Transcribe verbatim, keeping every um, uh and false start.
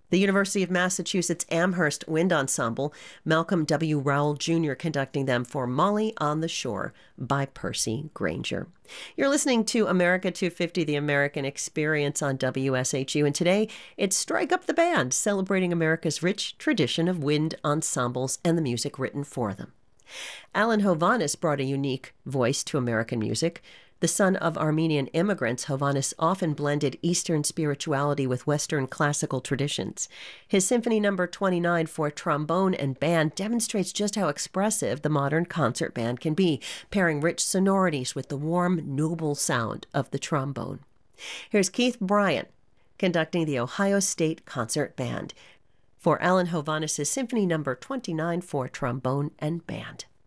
The University of Massachusetts Amherst Wind Ensemble, Malcolm W. Rowell Junior conducting them for Molly on the Shore by Percy Granger. You're listening to America two fifty, the American Experience on W S H U, and today it's Strike Up the Band, celebrating America's rich tradition of wind ensembles and the music written for them. Alan Hovhaness brought a unique voice to American music. The son of Armenian immigrants, Hovhaness often blended Eastern spirituality with Western classical traditions. His Symphony Number twenty-nine for trombone and band demonstrates just how expressive the modern concert band can be, pairing rich sonorities with the warm, noble sound of the trombone. Here's Keith Bryant conducting the Ohio State Concert Band for Alan Hovhaness' Symphony Number twenty-nine for trombone and band.